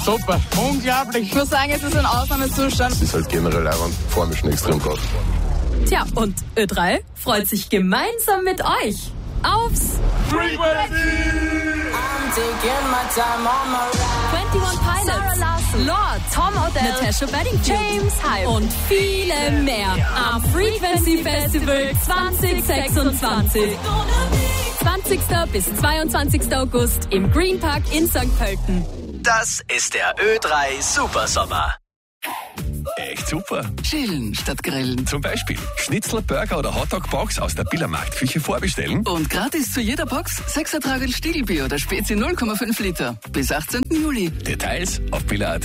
Super, unglaublich. Ich muss sagen, es ist ein Ausnahmezustand. Es ist halt generell einfach formischen extrem gut. Tja, und Ö3 freut sich gemeinsam mit euch aufs Frequency! 21 Pilots, Lord, Tom Odell, Natasha Bedingfield, James Hype und viele mehr am Frequency Festival 2026. 20. bis 22. August im Green Park in St. Pölten. Das ist der Ö3 Supersommer. Echt super. Chillen statt grillen. Zum Beispiel Schnitzel, Burger oder Hotdog-Box aus der Billermarktküche vorbestellen. Und gratis zu jeder Box 6er Tragel Stiegelbier oder Spezi 0,5 Liter. Bis 18. Juli. Details auf biller.at.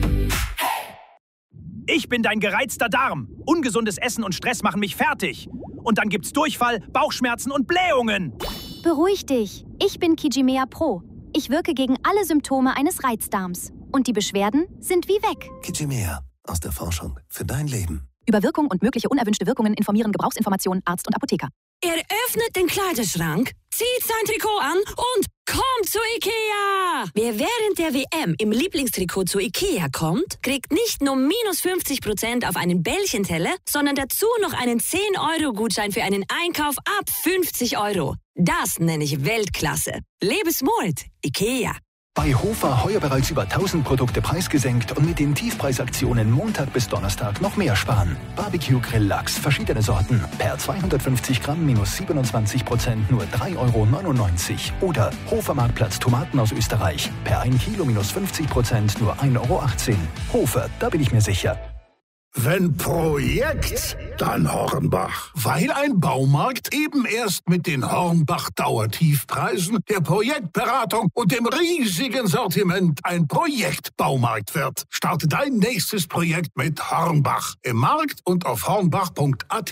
Ich bin dein gereizter Darm. Ungesundes Essen und Stress machen mich fertig. Und dann gibt's Durchfall, Bauchschmerzen und Blähungen. Beruhig dich. Ich bin Kijimea Pro. Ich wirke gegen alle Symptome eines Reizdarms. Und die Beschwerden sind wie weg. Kijimea. Aus der Forschung für dein Leben. Über Wirkung und mögliche unerwünschte Wirkungen informieren Gebrauchsinformationen Arzt und Apotheker. Er öffnet den Kleiderschrank, zieht sein Trikot an und kommt zu Ikea. Wer während der WM im Lieblingstrikot zu Ikea kommt, kriegt nicht nur minus 50% auf einen Bällchenteller, sondern dazu noch einen 10-Euro-Gutschein für einen Einkauf ab 50 €. Das nenne ich Weltklasse. Lebe smart, Ikea. Bei Hofer heuer bereits über 1000 Produkte preisgesenkt und mit den Tiefpreisaktionen Montag bis Donnerstag noch mehr sparen. Barbecue-Grill-Lachs, verschiedene Sorten, per 250 Gramm minus 27% nur 3,99 €. Oder Hofer-Marktplatz Tomaten aus Österreich, per 1 Kilo minus 50% nur 1,18 €. Hofer, da bin ich mir sicher. Wenn Projekt, dann Hornbach. Weil ein Baumarkt eben erst mit den Hornbach Dauertiefpreisen, der Projektberatung und dem riesigen Sortiment ein Projektbaumarkt wird. Starte dein nächstes Projekt mit Hornbach. Im Markt und auf hornbach.at.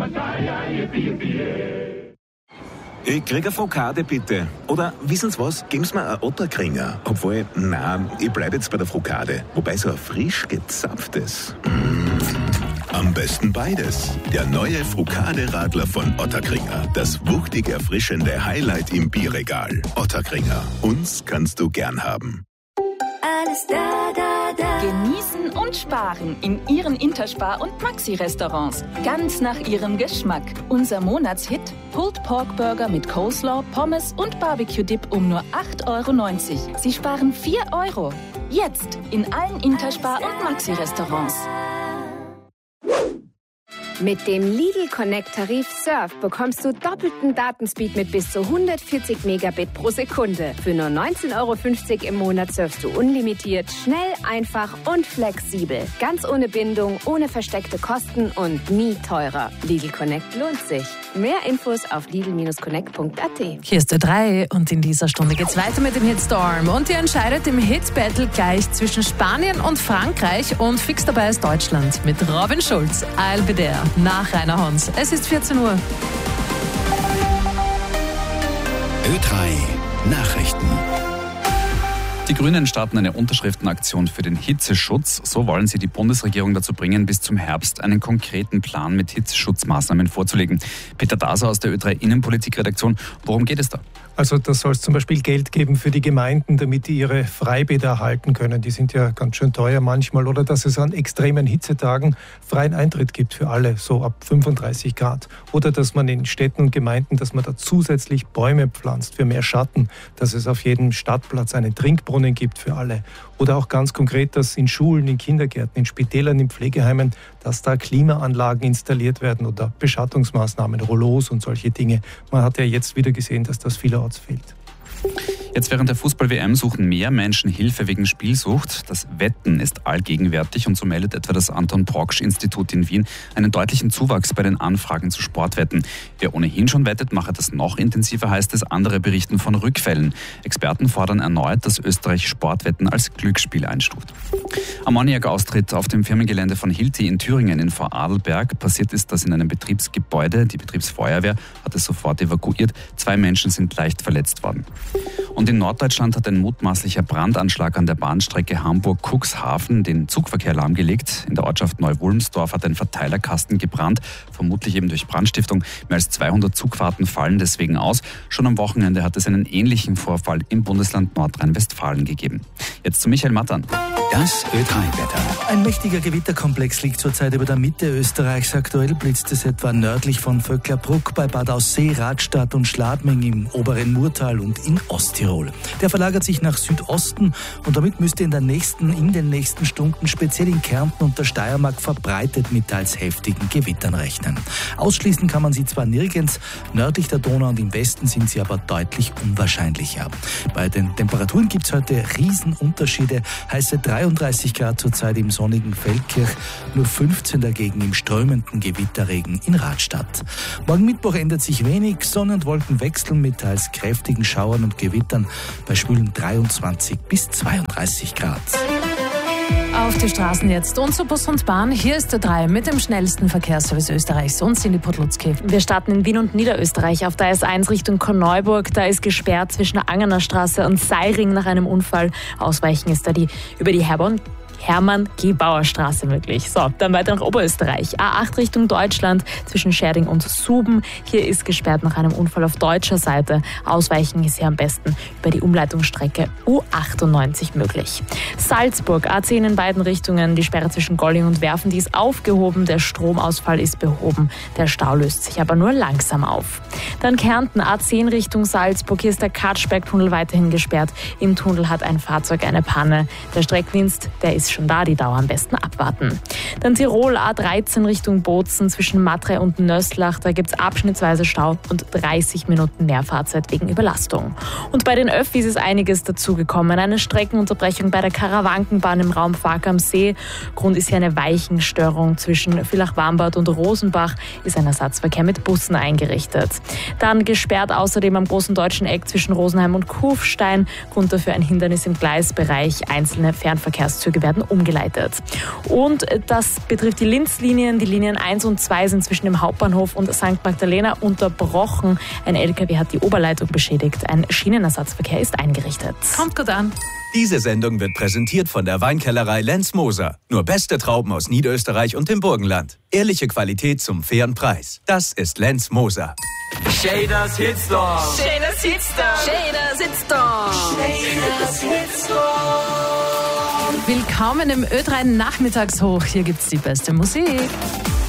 Ich krieg eine Frokade, bitte. Oder, wissen Sie was? Geben Sie mir einen Otterkringer. Obwohl, ich bleib jetzt bei der Frokade. Wobei so ein frisch gezapftes. Am besten beides. Der neue Frokade-Radler von Otterkringer. Das wuchtig erfrischende Highlight im Bierregal. Otterkringer. Uns kannst du gern haben. Alles da, da, da. Genießen und sparen in Ihren Interspar- und Maxi-Restaurants. Ganz nach Ihrem Geschmack. Unser Monatshit: Pulled Pork Burger mit Coleslaw, Pommes und Barbecue-Dip um nur 8,90 €. Sie sparen 4 €. Jetzt in allen Interspar- und Maxi-Restaurants. Mit dem Lidl Connect Tarif Surf bekommst du doppelten Datenspeed mit bis zu 140 Megabit pro Sekunde. Für nur 19,50 € im Monat surfst du unlimitiert, schnell, einfach und flexibel. Ganz ohne Bindung, ohne versteckte Kosten und nie teurer. Lidl Connect lohnt sich. Mehr Infos auf lidl-connect.at. Hier ist Ö3 und in dieser Stunde geht's weiter mit dem Hitstorm. Und ihr entscheidet im Hit-Battle gleich zwischen Spanien und Frankreich und fix dabei ist Deutschland mit Robin Schulz. I'll be there. Nach Rainer Hons. Es ist 14 Uhr. Ö3 Nachrichten. Die Grünen starten eine Unterschriftenaktion für den Hitzeschutz. So wollen sie die Bundesregierung dazu bringen, bis zum Herbst einen konkreten Plan mit Hitzeschutzmaßnahmen vorzulegen. Peter Daser aus der Ö3 Innenpolitikredaktion. Worum geht es da? Also da soll es zum Beispiel Geld geben für die Gemeinden, damit die ihre Freibäder erhalten können. Die sind ja ganz schön teuer manchmal. Oder dass es an extremen Hitzetagen freien Eintritt gibt für alle, so ab 35 Grad. Oder dass man in Städten und Gemeinden, dass man da zusätzlich Bäume pflanzt für mehr Schatten. Dass es auf jedem Stadtplatz einen Trinkbrunnen gibt für alle. Oder auch ganz konkret, dass in Schulen, in Kindergärten, in Spitälern, in Pflegeheimen, dass da Klimaanlagen installiert werden oder Beschattungsmaßnahmen, Rollos und solche Dinge. Man hat ja jetzt wieder gesehen, dass das vielerorts fehlt. Jetzt während der Fußball-WM suchen mehr Menschen Hilfe wegen Spielsucht. Das Wetten ist allgegenwärtig und so meldet etwa das Anton-Proksch-Institut in Wien einen deutlichen Zuwachs bei den Anfragen zu Sportwetten. Wer ohnehin schon wettet, mache das noch intensiver, heißt es. Andere berichten von Rückfällen. Experten fordern erneut, dass Österreich Sportwetten als Glücksspiel einstuft. Ammoniakaustritt auf dem Firmengelände von Hilti in Thüringen in Vorarlberg. Passiert ist das in einem Betriebsgebäude. Die Betriebsfeuerwehr hat es sofort evakuiert. 2 Menschen sind leicht verletzt worden. Und in Norddeutschland hat ein mutmaßlicher Brandanschlag an der Bahnstrecke Hamburg-Cuxhaven den Zugverkehr lahmgelegt. In der Ortschaft Neu-Wulmsdorf hat ein Verteilerkasten gebrannt, vermutlich eben durch Brandstiftung. Mehr als 200 Zugfahrten fallen deswegen aus. Schon am Wochenende hat es einen ähnlichen Vorfall im Bundesland Nordrhein-Westfalen gegeben. Jetzt zu Michael Mattern. Das Ö3-Wetter. Ein mächtiger Gewitterkomplex liegt zurzeit über der Mitte Österreichs. Aktuell blitzt es etwa nördlich von Vöcklerbruck bei Bad Aussee, Radstadt und Schladming im oberen Murtal und in Osttirol. Der verlagert sich nach Südosten und damit müsste in den nächsten Stunden speziell in Kärnten und der Steiermark verbreitet mit teils heftigen Gewittern rechnen. Ausschließen kann man sie zwar nirgends, nördlich der Donau und im Westen sind sie aber deutlich unwahrscheinlicher. Bei den Temperaturen gibt es heute Riesenunterschiede. Heiße 33 Grad zurzeit im sonnigen Feldkirch, nur 15 dagegen im strömenden Gewitterregen in Radstadt. Morgen Mittwoch ändert sich wenig, Sonne und Wolken wechseln mit teils kräftigen Schauern und Gewittern bei schwülen 23 bis 32 Grad. Auf die Straßen jetzt und zu Bus und Bahn. Hier ist der 3 mit dem schnellsten Verkehrsservice Österreichs und Cindy Podlutzki. Wir starten in Wien und Niederösterreich auf der S1 Richtung Korneuburg. Da ist gesperrt zwischen der Angener Straße und Seiring nach einem Unfall. Ausweichen ist da über die Hermann-Gebauer-Straße möglich. So, dann weiter nach Oberösterreich. A8 Richtung Deutschland zwischen Scherding und Suben. Hier ist gesperrt nach einem Unfall auf deutscher Seite. Ausweichen ist hier am besten über die Umleitungsstrecke U98 möglich. Salzburg, A10 in beiden Richtungen. Die Sperre zwischen Golling und Werfen, die ist aufgehoben. Der Stromausfall ist behoben. Der Stau löst sich aber nur langsam auf. Dann Kärnten, A10 Richtung Salzburg. Hier ist der Katschberg-Tunnel weiterhin gesperrt. Im Tunnel hat ein Fahrzeug eine Panne. Der Streckendienst, der ist schon da, die Dauer am besten abwarten. Dann Tirol, A13 Richtung Bozen zwischen Matre und Nöstlach. Da gibt es abschnittsweise Stau und 30 Minuten mehr Fahrzeit wegen Überlastung. Und bei den Öffis ist einiges dazugekommen. Eine Streckenunterbrechung bei der Karawankenbahn im Raum Fark am See. Grund ist hier eine Weichenstörung. Zwischen Villach-Wambert und Rosenbach ist ein Ersatzverkehr mit Bussen eingerichtet. Dann gesperrt außerdem am Großen Deutschen Eck zwischen Rosenheim und Kufstein. Grund dafür ein Hindernis im Gleisbereich. Einzelne Fernverkehrszüge werden umgeleitet. Und das betrifft die Linz-Linien. Die Linien 1 und 2 sind zwischen dem Hauptbahnhof und St. Magdalena unterbrochen. Ein LKW hat die Oberleitung beschädigt. Ein Schienenersatzverkehr ist eingerichtet. Kommt gut an. Diese Sendung wird präsentiert von der Weinkellerei Lenz Moser. Nur beste Trauben aus Niederösterreich und dem Burgenland. Ehrliche Qualität zum fairen Preis. Das ist Lenz Moser. Shaders Hitstorm. Shaders Hitstorm. Shaders Hitstorm. Shaders Hitstorm. Willkommen im Ö3 Nachmittagshoch. Hier gibt's die beste Musik.